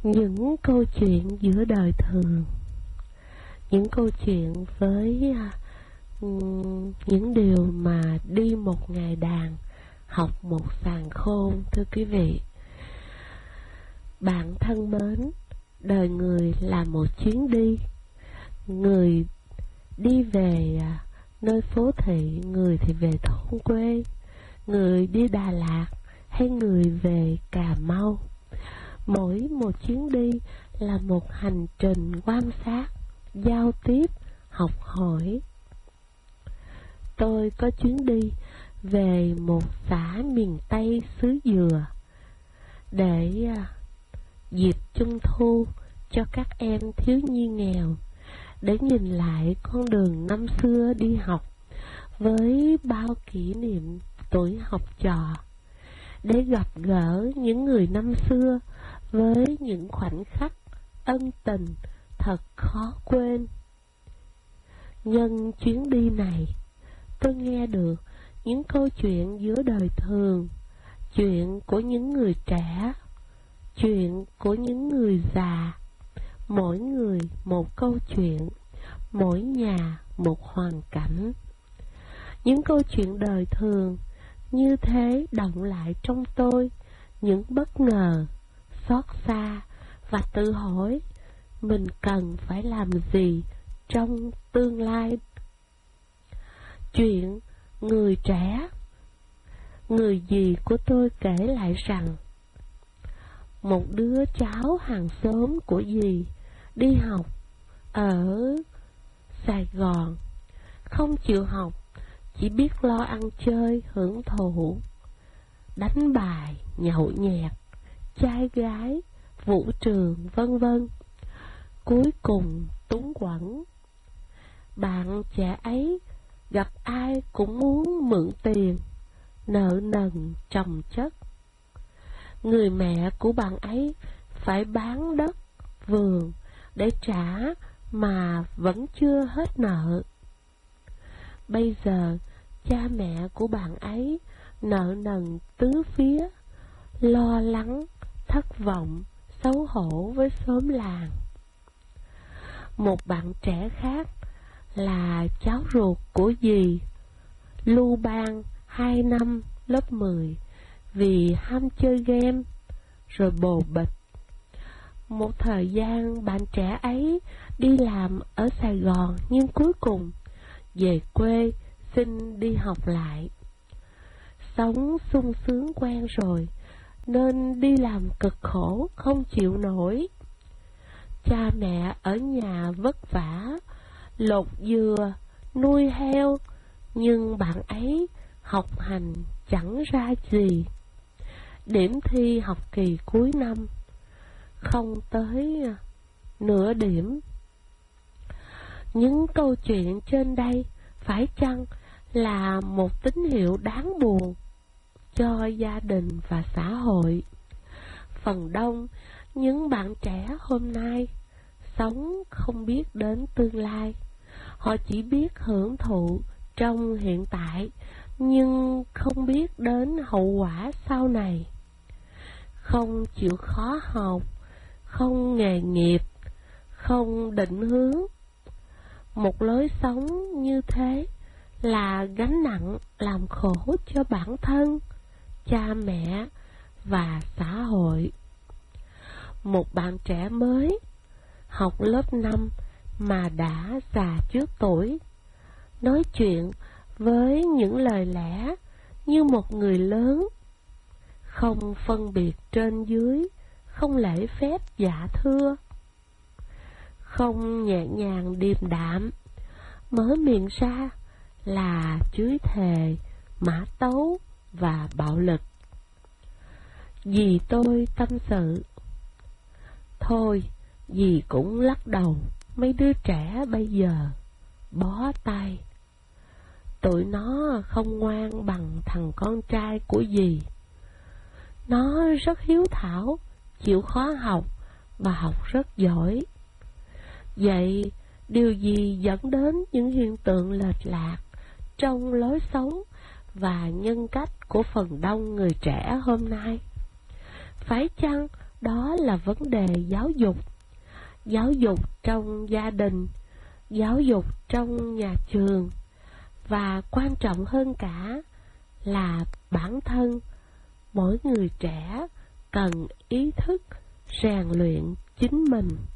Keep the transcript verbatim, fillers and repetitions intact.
Những câu chuyện giữa đời thường, những câu chuyện với um, những điều mà đi một ngày đàn, học một sàn khôn. Thưa quý vị, bạn thân mến, đời người là một chuyến đi. Người đi về nơi phố thị, người thì về thôn quê, người đi Đà Lạt hay người về Cà Mau. Mỗi một chuyến đi là một hành trình quan sát, giao tiếp, học hỏi. Tôi có chuyến đi về một xã miền Tây xứ Dừa để dịp Trung thu cho các em thiếu nhi nghèo, để nhìn lại con đường năm xưa đi học với bao kỷ niệm tuổi học trò, để gặp gỡ những người năm xưa với những khoảnh khắc ân tình thật khó quên. Nhân chuyến đi này, tôi nghe được những câu chuyện giữa đời thường, chuyện của những người trẻ, chuyện của những người già, mỗi người một câu chuyện, mỗi nhà một hoàn cảnh. Những câu chuyện đời thường như thế đọng lại trong tôi những bất ngờ, xót xa và tự hỏi mình cần phải làm gì trong tương lai. Chuyện người trẻ, người dì của tôi kể lại rằng một đứa cháu hàng xóm của dì đi học ở Sài Gòn, không chịu học, chỉ biết lo ăn chơi hưởng thụ, đánh bài, nhậu nhẹt, trai gái, vũ trường, vân vân. Cuối cùng túng quẫn. Bạn trẻ ấy gặp ai cũng muốn mượn tiền, nợ nần chồng chất. Người mẹ của bạn ấy phải bán đất, vườn để trả mà vẫn chưa hết nợ. Bây giờ cha mẹ của bạn ấy nợ nần tứ phía, lo lắng, thất vọng, xấu hổ với xóm làng. Một bạn trẻ khác là cháu ruột của dì, lưu ban hai năm lớp mười vì ham chơi game rồi bồ bịch. Một thời gian bạn trẻ ấy đi làm ở Sài Gòn, nhưng cuối cùng về quê xin đi học lại. Sống sung sướng quen rồi nên đi làm cực khổ không chịu nổi. Cha mẹ ở nhà vất vả, lột dừa, nuôi heo, nhưng bạn ấy học hành chẳng ra gì. Điểm thi học kỳ cuối năm không tới nửa điểm. Những câu chuyện trên đây phải chăng là một tín hiệu đáng buồn cho gia đình và xã hội? Phần đông những bạn trẻ hôm nay sống không biết đến tương lai. Họ chỉ biết hưởng thụ trong hiện tại, nhưng không biết đến hậu quả sau này. Không chịu khó học, không nghề nghiệp, không định hướng. Một lối sống như thế là gánh nặng làm khổ cho bản thân, cha mẹ và xã hội. Một bạn trẻ mới học lớp năm mà đã già trước tuổi, nói chuyện với những lời lẽ như một người lớn, không phân biệt trên dưới, không lễ phép dạ thưa, không nhẹ nhàng điềm đạm, mở miệng ra là chửi thề, mã tấu và bạo lực. Dì tôi tâm sự, thôi dì cũng lắc đầu, mấy đứa trẻ bây giờ bó tay. Tụi nó không ngoan bằng thằng con trai của dì. Nó rất hiếu thảo, chịu khó học và học rất giỏi. Vậy điều gì dẫn đến những hiện tượng lệch lạc trong lối sống và nhân cách của phần đông người trẻ hôm nay? Phải chăng đó là vấn đề giáo dục. Giáo dục trong gia đình, giáo dục trong nhà trường, và quan trọng hơn cả là bản thân mỗi người trẻ cần ý thức rèn luyện chính mình.